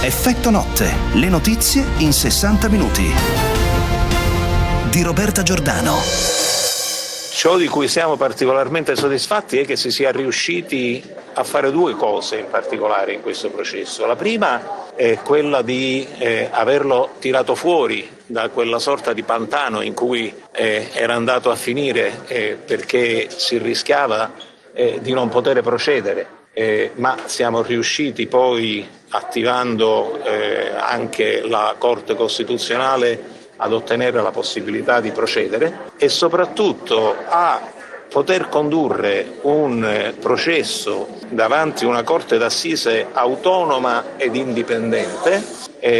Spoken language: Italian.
Effetto notte, le notizie in 60 minuti. Di Roberta Giordano. Ciò di cui siamo particolarmente soddisfatti è che si sia riusciti a fare due cose in particolare in questo processo. La prima è quella di averlo tirato fuori da quella sorta di pantano in cui era andato a finire perché si rischiava di non poter procedere, ma siamo riusciti poi, attivando anche la Corte Costituzionale, ad ottenere la possibilità di procedere e soprattutto a poter condurre un processo davanti a una corte d'assise autonoma ed indipendente